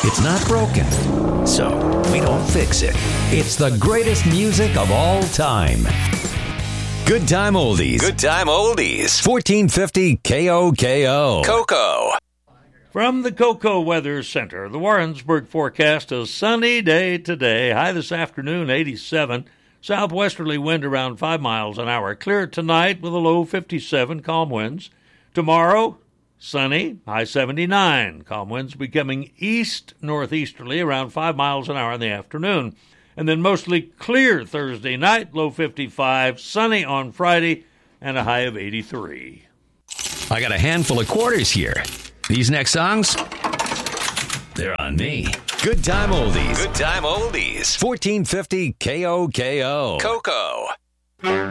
It's not broken, so we don't fix it. It's the greatest music of all time. Good Time Oldies. Good Time Oldies. 1450 KOKO. Coco. From the Coco Weather Center, the Warrensburg forecast a sunny day today. High this afternoon, 87. Southwesterly wind around 5 miles an hour. Clear tonight with a low 57, calm winds. Tomorrow, sunny, high 79. Calm winds becoming east-northeasterly around 5 miles an hour in the afternoon. And then mostly clear Thursday night, low 55. Sunny on Friday, and a high of 83. I got a handful of quarters here. These next songs, they're on me. Good Time Oldies. Good Time Oldies. 1450 KOKO. Coco.